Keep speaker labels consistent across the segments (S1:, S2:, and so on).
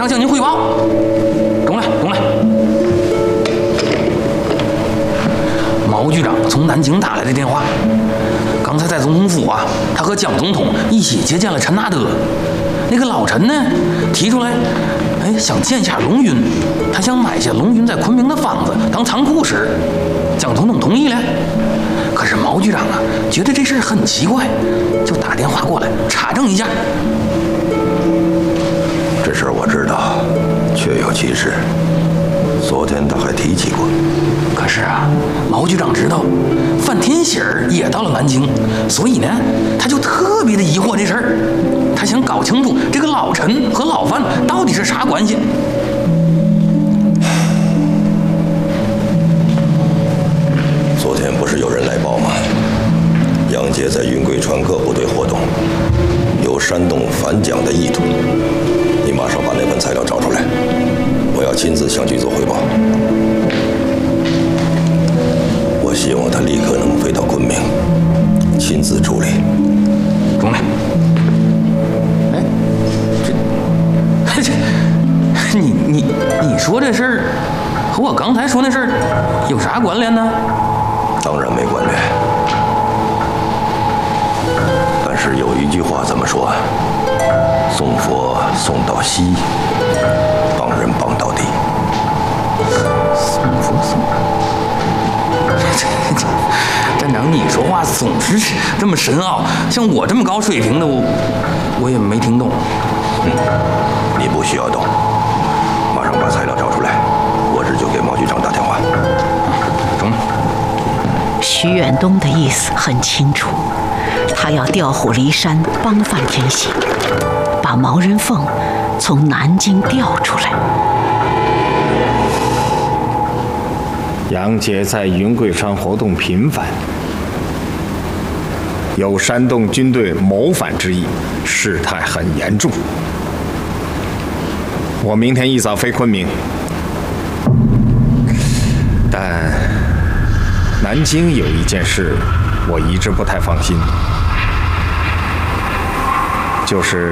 S1: 长向您汇报。中来。毛局长从南京打来的电话，刚才在总统府啊，他和蒋总统一起接见了陈纳德。那个老陈呢，提出来，想见一下龙云，他想买下龙云在昆明的房子当仓库使。蒋总统同意了。可是毛局长啊，觉得这事很奇怪，就打电话过来查证一下。
S2: 这事我知道，确有其事。昨天他还提起过。
S1: 可是啊，毛局长知道范天喜儿也到了南京，所以呢，他就特别的疑惑这事儿。他想搞清楚这个老陈和老范到底是啥关系。
S2: 昨天不是有人来报吗？杨杰在云贵川各部队活动，有煽动反蒋的意图。你马上把那份材料找出来，我要亲自向局座汇报。我希望他立刻能飞到昆明，亲自处理。
S1: 中来。你说这事儿和我刚才说那事儿有啥关联呢？
S2: 当然没关联。但是有一句话怎么说？送佛送到西，帮人帮到底。
S1: 送佛送。站长，你说话总是这么深奥，像我这么高水平的，我也没听懂。
S2: 你不需要懂，马上把材料找出来，我这就给毛局长打电话。
S1: 中。
S3: 徐远东的意思很清楚，他要调虎离山，帮范天喜，把毛人凤从南京调出来。
S4: 杨杰在云贵川活动频繁，有煽动军队谋反之意，事态很严重。我明天一早飞昆明，但南京有一件事我一直不太放心，就是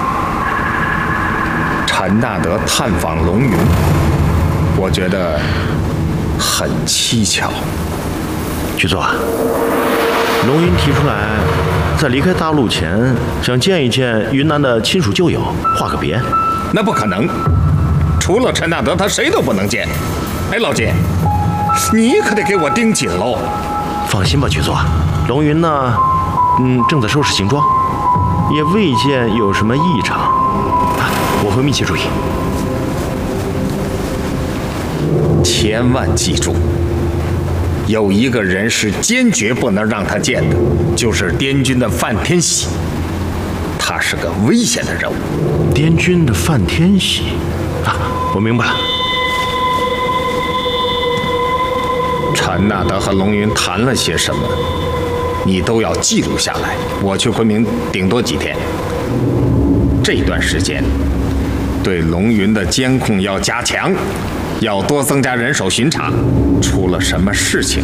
S4: 陈纳德探访龙云，我觉得很蹊跷。
S5: 局座，龙云提出来，在离开大陆前想见一见云南的亲属旧友，画个别。
S4: 那不可能，除了陈纳德，他谁都不能见。哎，老金，你可得给我盯紧喽。
S5: 放心吧，局座，龙云呢，正在收拾行装，也未见有什么异常。我会密切注意。
S4: 千万记住，有一个人是坚决不能让他见的，就是滇军的范天喜。他是个危险的人物。
S5: 滇军的范天喜我明白了。
S4: 陈纳德和龙云谈了些什么，你都要记录下来。我去昆明顶多几天，这段时间对龙云的监控要加强，要多增加人手巡查。出了什么事情，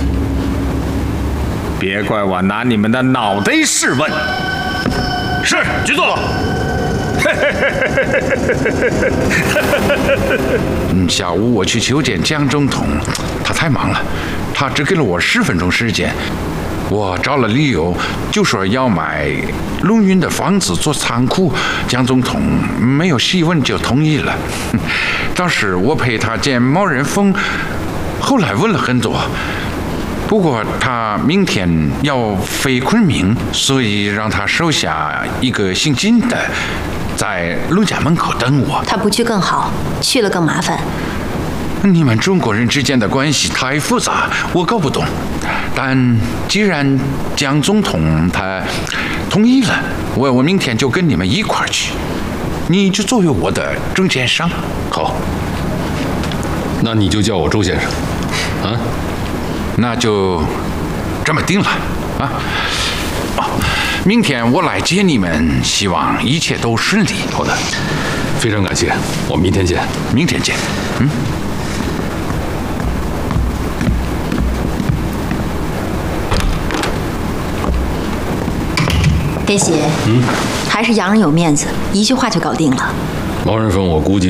S4: 别怪我拿你们的脑袋试问。
S5: 是，局座。
S6: 下午我去求见蒋总统，他太忙了，他只给了我10分钟时间。我找了理由，就说要买龙云的房子做仓库，蒋总统没有细问就同意了。当时我陪他见毛人凤，后来问了很多。不过他明天要飞昆明，所以让他手下一个姓金的在陆家门口等我。
S7: 他不去更好，去了更麻烦。
S6: 你们中国人之间的关系太复杂，我搞不懂。但既然蒋总统他同意了，我明天就跟你们一块儿去，你就作为我的中间商。
S8: 好，那你就叫我周先生，啊？
S6: 那就这么定了啊！明天我来接你们，希望一切都顺利。
S8: 好的，非常感谢，我们明天见。
S6: 明天见。
S7: 天喜，还是洋人有面子，一句话就搞定了。
S8: 毛人凤，我估计